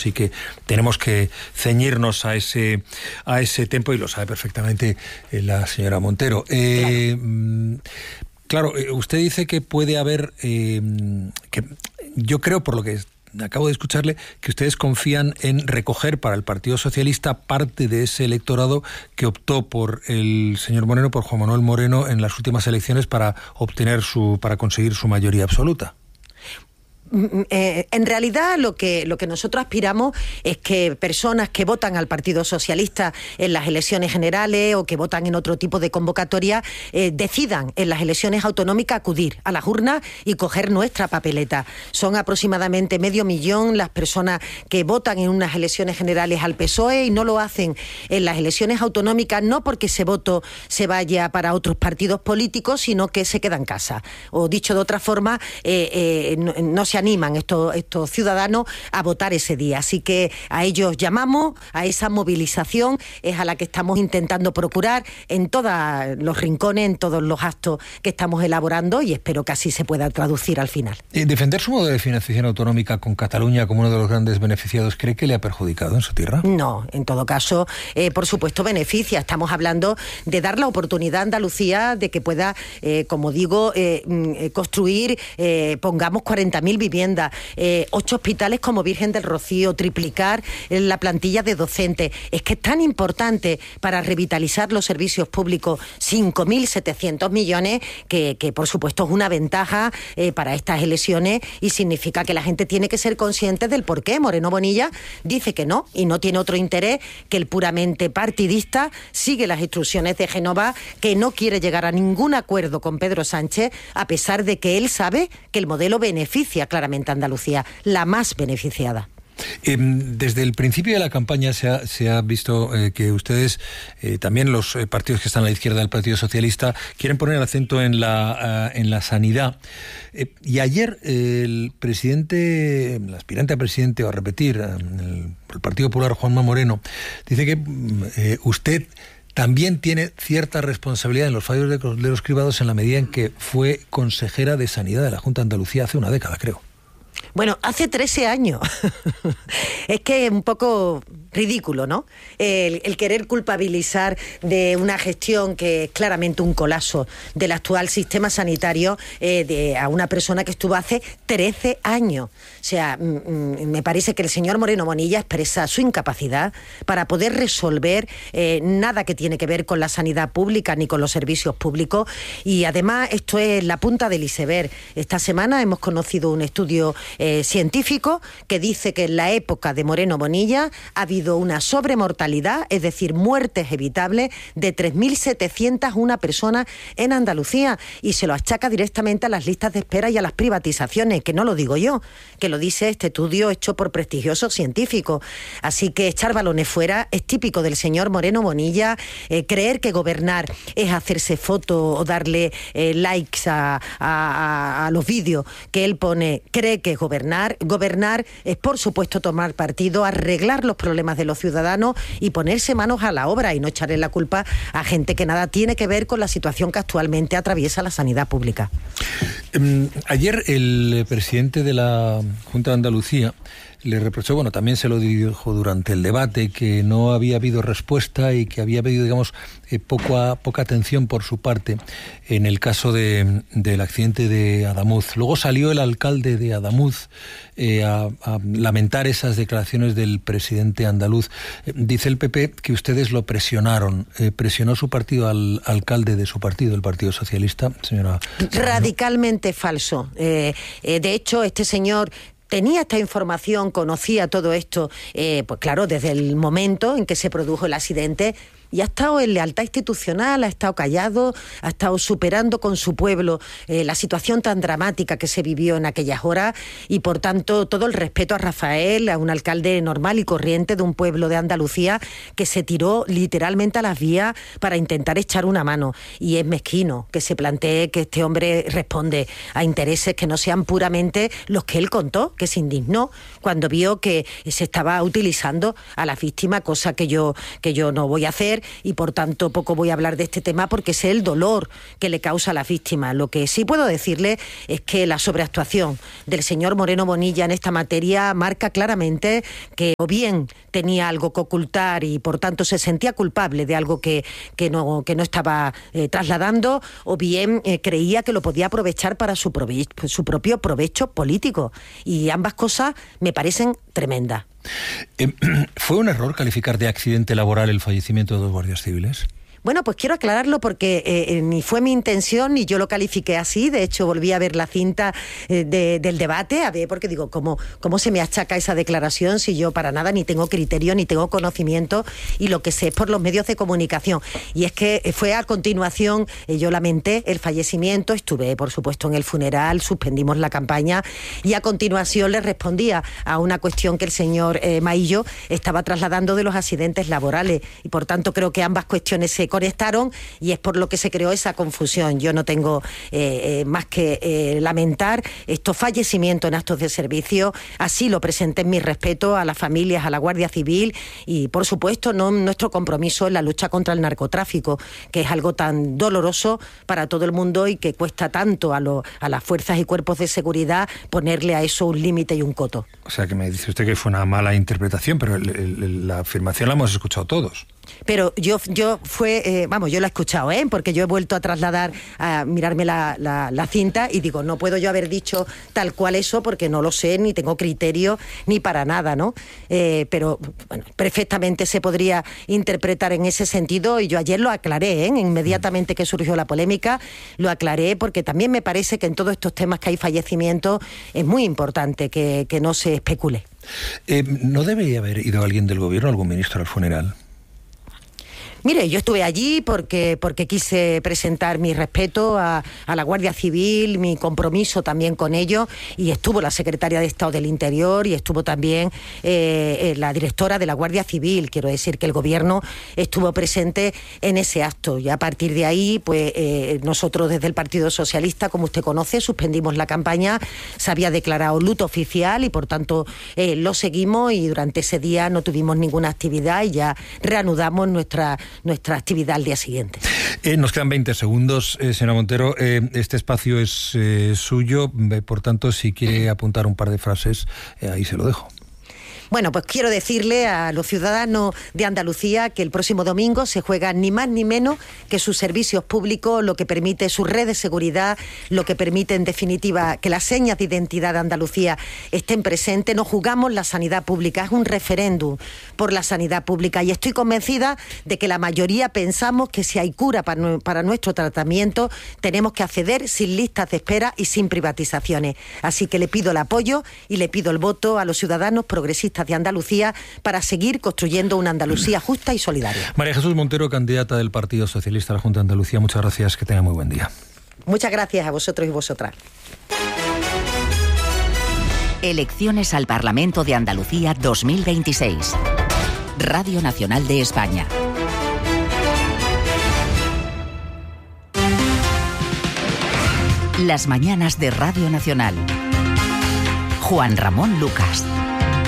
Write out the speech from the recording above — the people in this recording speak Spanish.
y que tenemos que ceñirnos a ese tempo, y lo sabe perfectamente la señora Montero. Claro, usted dice que puede haber, que yo creo, por lo que acabo de escucharle, que ustedes confían en recoger para el Partido Socialista parte de ese electorado que optó por el señor Moreno, por Juan Manuel Moreno, en las últimas elecciones para conseguir su mayoría absoluta. En realidad lo que nosotros aspiramos es que personas que votan al Partido Socialista en las elecciones generales o que votan en otro tipo de convocatoria decidan en las elecciones autonómicas acudir a las urnas y coger nuestra papeleta. Son aproximadamente 500.000 las personas que votan en unas elecciones generales al PSOE y no lo hacen en las elecciones autonómicas, no porque ese voto se vaya para otros partidos políticos, sino que se queda en casa. O dicho de otra forma, no se animan estos ciudadanos a votar ese día. Así que a ellos llamamos, a esa movilización es a la que estamos intentando procurar en todos los rincones, en todos los actos que estamos elaborando, y espero que así se pueda traducir al final. ¿Defender su modo de financiación autonómica con Cataluña como uno de los grandes beneficiados cree que le ha perjudicado en su tierra? No, en todo caso, por supuesto beneficia. Estamos hablando de dar la oportunidad a Andalucía de que pueda, como digo, construir, pongamos 40.000 viviendas, 8 hospitales como Virgen del Rocío, triplicar la plantilla de docentes. Es que es tan importante para revitalizar los servicios públicos, 5.700 millones, que por supuesto es una ventaja para estas elecciones, y significa que la gente tiene que ser consciente del por qué Moreno Bonilla dice que no, y no tiene otro interés que el puramente partidista. Sigue las instrucciones de Génova, que no quiere llegar a ningún acuerdo con Pedro Sánchez, a pesar de que él sabe que el modelo beneficia claramente a Andalucía, la más beneficiada. Desde el principio de la campaña se ha visto que ustedes, también los partidos que están a la izquierda del Partido Socialista, quieren poner el acento en la sanidad. Y ayer el aspirante a presidente, o a repetir, el Partido Popular, Juanma Moreno, dice que usted también tiene cierta responsabilidad en los fallos de los cribados, en la medida en que fue consejera de Sanidad de la Junta de Andalucía hace una década, creo. Bueno, hace 13 años. Es que es un poco ridículo, ¿no? El querer culpabilizar de una gestión que es claramente un colapso del actual sistema sanitario a una persona que estuvo hace 13 años. O sea, me parece que el señor Moreno Bonilla expresa su incapacidad para poder resolver nada que tiene que ver con la sanidad pública ni con los servicios públicos, y además esto es la punta del iceberg. Esta semana hemos conocido un estudio científico que dice que en la época de Moreno Bonilla ha habido una sobremortalidad, es decir, muertes evitables, de 3.701 personas en Andalucía, y se lo achaca directamente a las listas de espera y a las privatizaciones, que no lo digo yo, que lo dice este estudio hecho por prestigiosos científicos. Así que echar balones fuera es típico del señor Moreno Bonilla. Creer que gobernar es hacerse fotos o darle likes a los vídeos que él pone, cree que es gobernar. Gobernar es, por supuesto, tomar partido, arreglar los problemas de los ciudadanos y ponerse manos a la obra, y no echarle la culpa a gente que nada tiene que ver con la situación que actualmente atraviesa la sanidad pública. Ayer el presidente de la Junta de Andalucía le reprochó, bueno, también se lo dijo durante el debate, que no había habido respuesta y que había habido, digamos, poca atención por su parte en el caso del accidente de Adamuz. Luego salió el alcalde de Adamuz a lamentar esas declaraciones del presidente andaluz. Dice el PP que ustedes lo presionaron. ¿Presionó su partido al alcalde de su partido, el Partido Socialista, señora? Radicalmente falso. De hecho, este señor tenía esta información, conocía todo esto, pues claro, desde el momento en que se produjo el accidente, y ha estado en lealtad institucional, ha estado callado, ha estado superando con su pueblo la situación tan dramática que se vivió en aquellas horas, y por tanto todo el respeto a Rafael, a un alcalde normal y corriente de un pueblo de Andalucía que se tiró literalmente a las vías para intentar echar una mano. Y es mezquino que se plantee que este hombre responde a intereses que no sean puramente los que él contó, que se indignó cuando vio que se estaba utilizando a la víctima, cosa que yo no voy a hacer, y por tanto poco voy a hablar de este tema porque sé el dolor que le causa a las víctimas. Lo que sí puedo decirle es que la sobreactuación del señor Moreno Bonilla en esta materia marca claramente que o bien tenía algo que ocultar y por tanto se sentía culpable de algo que no estaba trasladando, o bien creía que lo podía aprovechar para su propio provecho político. Y ambas cosas me parecen tremendas. ¿Fue un error calificar de accidente laboral el fallecimiento de 2 guardias civiles? Bueno, pues quiero aclararlo porque ni fue mi intención ni yo lo califiqué así. De hecho, volví a ver la cinta del debate, a ver, porque digo, ¿cómo se me achaca esa declaración si yo para nada ni tengo criterio, ni tengo conocimiento, y lo que sé es por los medios de comunicación? Y es que fue a continuación, yo lamenté el fallecimiento, estuve, por supuesto, en el funeral, suspendimos la campaña, y a continuación le respondía a una cuestión que el señor Maillo estaba trasladando de los accidentes laborales, y por tanto creo que ambas cuestiones se conectaron y es por lo que se creó esa confusión. Yo no tengo más que lamentar estos fallecimientos en actos de servicio. Así lo presenté en mi respeto a las familias, a la Guardia Civil, y por supuesto nuestro compromiso en la lucha contra el narcotráfico, que es algo tan doloroso para todo el mundo y que cuesta tanto a las fuerzas y cuerpos de seguridad ponerle a eso un límite y un coto. O sea, que me dice usted que fue una mala interpretación, pero la afirmación la hemos escuchado todos. Pero yo lo he escuchado, porque yo he vuelto a trasladar, a mirarme la cinta y digo, no puedo yo haber dicho tal cual eso porque no lo sé, ni tengo criterio, ni para nada, ¿no? Pero bueno, perfectamente se podría interpretar en ese sentido, y yo ayer lo aclaré, inmediatamente que surgió la polémica, lo aclaré, porque también me parece que en todos estos temas que hay fallecimientos es muy importante que no se especule. ¿No debería haber ido alguien del gobierno, algún ministro al funeral? Mire, yo estuve allí porque quise presentar mi respeto a la Guardia Civil, mi compromiso también con ellos, y estuvo la secretaria de Estado del Interior y estuvo también la directora de la Guardia Civil. Quiero decir que el gobierno estuvo presente en ese acto, y a partir de ahí, pues nosotros desde el Partido Socialista, como usted conoce, suspendimos la campaña, se había declarado luto oficial y por tanto lo seguimos, y durante ese día no tuvimos ninguna actividad y ya reanudamos nuestra actividad al día siguiente. Nos quedan 20 segundos, señora Montero. Este espacio es suyo, por tanto, si quiere apuntar un par de frases, ahí se lo dejo. Bueno, pues quiero decirle a los ciudadanos de Andalucía que el próximo domingo se juega ni más ni menos que sus servicios públicos, lo que permite su red de seguridad, lo que permite en definitiva que las señas de identidad de Andalucía estén presentes. No jugamos la sanidad pública, es un referéndum por la sanidad pública, y estoy convencida de que la mayoría pensamos que si hay cura para nuestro tratamiento tenemos que acceder sin listas de espera y sin privatizaciones. Así que le pido el apoyo y le pido el voto a los ciudadanos progresistas de Andalucía para seguir construyendo una Andalucía justa y solidaria. María Jesús Montero, candidata del Partido Socialista a la Junta de Andalucía, muchas gracias, que tenga muy buen día. Muchas gracias a vosotros y vosotras. Elecciones al Parlamento de Andalucía 2026. Radio Nacional de España. Las mañanas de Radio Nacional. Juan Ramón Lucas.